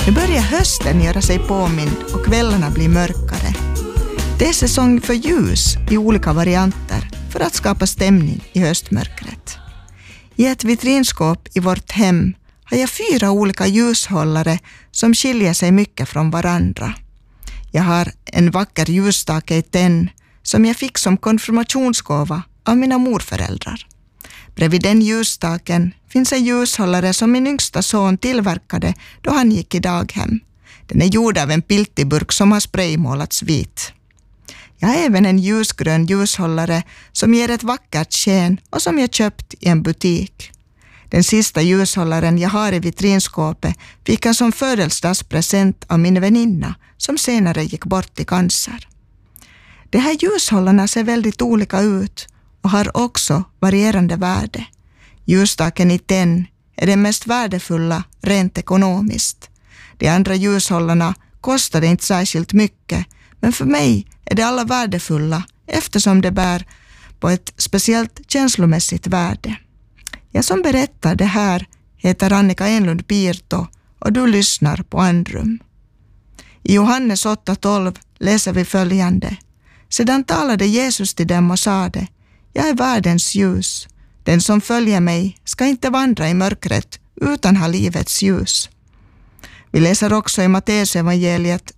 Nu börjar hösten göra sig påmind och kvällarna blir mörkare. Det är säsong för ljus i olika varianter för att skapa stämning i höstmörkret. I ett vitrinskåp i vårt hem har jag 4 olika ljushållare som skiljer sig mycket från varandra. Jag har en vacker ljusstake i tenn som jag fick som konfirmationsgåva av mina morföräldrar. Bredvid den ljusstaken finns en ljushållare som min yngsta son tillverkade då han gick i daghem. Den är gjord av en piltiburk som har spraymålats vit. Jag har även en ljusgrön ljushållare som ger ett vackert sken och som jag köpt i en butik. Den sista ljushållaren jag har i vitrinskåpet fick jag som födelsedagspresent av min väninna som senare gick bort i cancer. De här ljushållarna ser väldigt olika ut och har också varierande värde. Ljusstaken i tenn är det mest värdefulla rent ekonomiskt. De andra ljushållarna kostade inte särskilt mycket, men för mig är de alla värdefulla eftersom de bär på ett speciellt känslomässigt värde. Jag som berättar det här heter Annika Enlund Pirto och du lyssnar på Andrum. I Johannes 8:12 läser vi följande. Sedan talade Jesus till dem och sade: Jag är världens ljus. Den som följer mig ska inte vandra i mörkret utan ha livets ljus. Vi läser också i Matteus evangeliet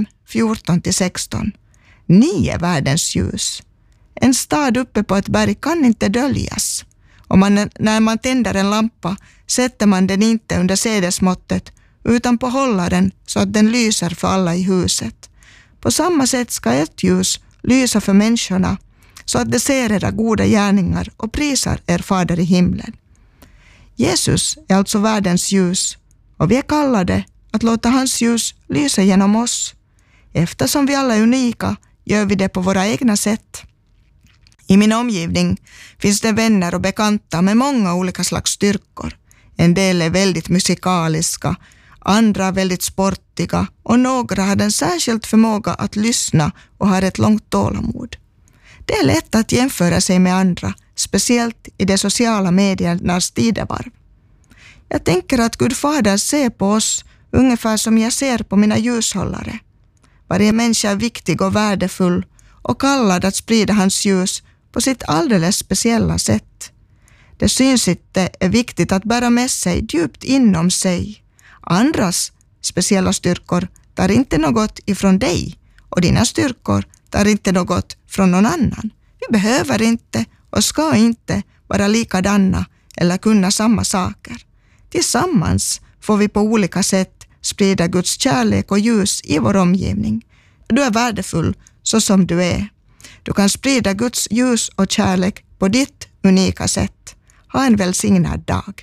5:14-16. Ni är världens ljus. En stad uppe på ett berg kan inte döljas. Och när man tänder en lampa sätter man den inte under sädesmåttet utan på hållaren så att den lyser för alla i huset. På samma sätt ska ett ljus lysa för människorna så att de ser era goda gärningar och prisar er fader i himlen. Jesus är alltså världens ljus och vi är kallade att låta hans ljus lysa genom oss. Eftersom vi alla är unika gör vi det på våra egna sätt. I min omgivning finns det vänner och bekanta med många olika slags styrkor. En del är väldigt musikaliska, andra väldigt sportiga och några har den särskilt förmåga att lyssna och har ett långt tålamod. Det är lätt att jämföra sig med andra, speciellt i de sociala mediernas tidevarv. Jag tänker att Gud Fader ser på oss ungefär som jag ser på mina ljushållare. Varje människa är viktig och värdefull och kallad att sprida hans ljus på sitt alldeles speciella sätt. Det synsättet är viktigt att bära med sig djupt inom sig. Andras speciella styrkor tar inte något ifrån dig och dina styrkor tar inte något från någon annan. Vi behöver inte och ska inte vara likadana eller kunna samma saker. Tillsammans får vi på olika sätt sprida Guds kärlek och ljus i vår omgivning. Du är värdefull så som du är. Du kan sprida Guds ljus och kärlek på ditt unika sätt. Ha en välsignad dag.